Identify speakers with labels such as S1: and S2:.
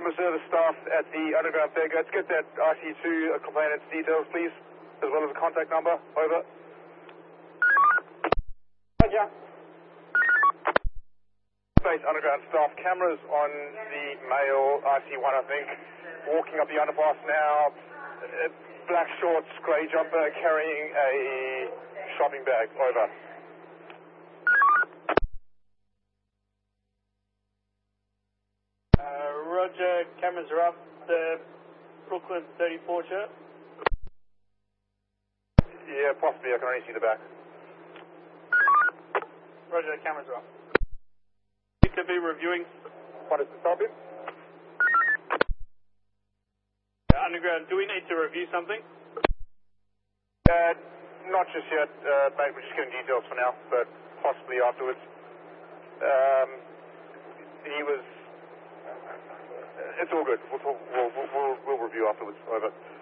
S1: customer service staff at the underground there. Let's get that RC2 complainant's details, please, as well as a contact number. Over.
S2: Roger.
S1: Base underground staff, cameras on the male RC1, I think, walking up the underpass now. Black shorts, grey jumper, carrying a shopping bag. Over.
S2: Roger, cameras are up. The Brooklyn 34 shirt.
S1: Yeah, possibly. I can only see the back.
S2: Roger, cameras are up. You could be reviewing.
S1: What is the topic?
S2: Underground, do we need to review something?
S1: Not just yet, mate. We're just getting details for now, but possibly afterwards. He was. It's all good. We'll review afterwards. Over.